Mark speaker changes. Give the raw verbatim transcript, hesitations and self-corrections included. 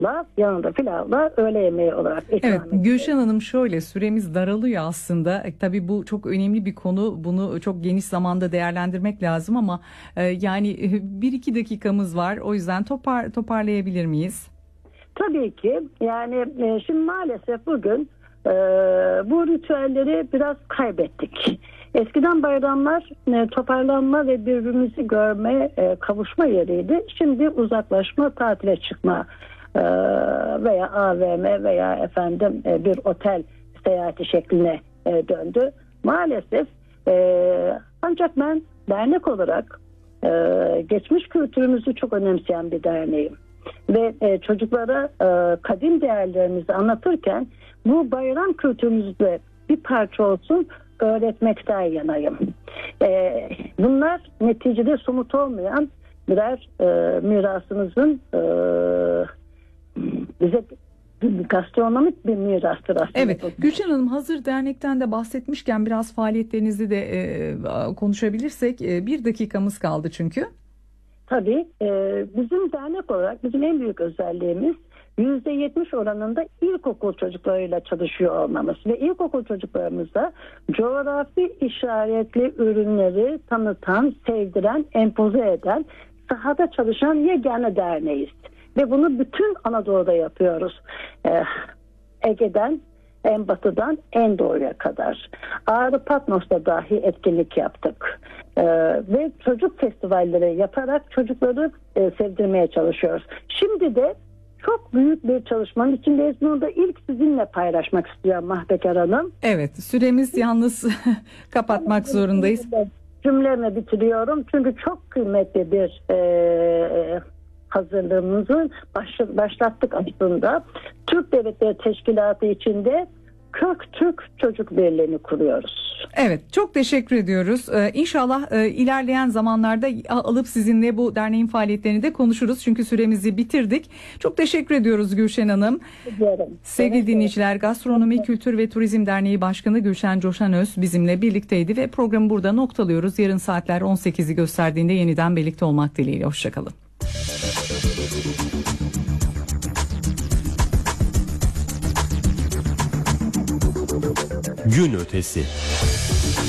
Speaker 1: yanında pilavla öğle yemeği olarak ikram
Speaker 2: Evet,
Speaker 1: ediyoruz.
Speaker 2: Gülşen Hanım, şöyle süremiz daralıyor aslında. E, tabii bu çok önemli bir konu. Bunu çok geniş zamanda değerlendirmek lazım ama e, yani e, bir iki dakikamız var. O yüzden topar toparlayabilir miyiz?
Speaker 1: Tabii ki. Yani e, şimdi maalesef bugün e, bu ritüelleri biraz kaybettik. Eskiden bayramlar e, toparlanma ve birbirimizi görme, e, kavuşma yeriydi. Şimdi uzaklaşma, tatile çıkma e, veya A V M veya efendim e, bir otel seyahati şekline e, döndü. Maalesef e, ancak ben dernek olarak e, geçmiş kültürümüzü çok önemseyen bir derneğim. Ve e, çocuklara e, kadim değerlerimizi anlatırken bu bayram kültürümüzde bir parça olsun öğretmekten yanayım. E, bunlar neticede somut olmayan birer e, mirasımızın e, bize gastronomik bir mirastır aslında.
Speaker 2: Evet, Gülşen Hanım, hazır dernekten de bahsetmişken biraz faaliyetlerinizi de e, konuşabilirsek. E, bir dakikamız kaldı çünkü.
Speaker 1: Tabii e, bizim dernek olarak bizim en büyük özelliğimiz yüzde yetmiş oranında ilkokul çocuklarıyla çalışıyor olmamız ve ilkokul çocuklarımıza coğrafi işaretli ürünleri tanıtan, sevdiren, empoze eden, sahada çalışan yegane derneğiz. Ve bunu bütün Anadolu'da yapıyoruz. Ee, Ege'den en batıdan en doğuya kadar. Ağrı Patmos'ta dahi etkinlik yaptık. Ee, ve çocuk festivalleri yaparak çocukları e, sevdirmeye çalışıyoruz. Şimdi de çok büyük bir çalışmanın içindeyiz. Bunu da ilk sizinle paylaşmak istiyorum Mahpekar Hanım.
Speaker 2: Evet, süremiz yalnız kapatmak zorundayız.
Speaker 1: Cümlemi bitiriyorum. Çünkü çok kıymetli bir e, hazırlığımızı başlattık aslında. Türk Devletleri Teşkilatı içinde Kök Türk Çocuk Birliği'ni kuruyoruz.
Speaker 2: Evet, çok teşekkür ediyoruz. Ee, İnşallah e, ilerleyen zamanlarda alıp sizinle bu derneğin faaliyetlerini de konuşuruz. Çünkü süremizi bitirdik. Çok teşekkür ediyoruz Gülşen Hanım.
Speaker 1: Diyorum.
Speaker 2: Sevgili
Speaker 1: Evet,
Speaker 2: dinleyiciler, Gastronomi, Kültür ve Turizm Derneği Başkanı Gülşen Coşanöz bizimle birlikteydi ve programı burada noktalıyoruz. Yarın saatler on sekizi gösterdiğinde yeniden birlikte olmak dileğiyle. Hoşçakalın.
Speaker 3: Gün ötesi.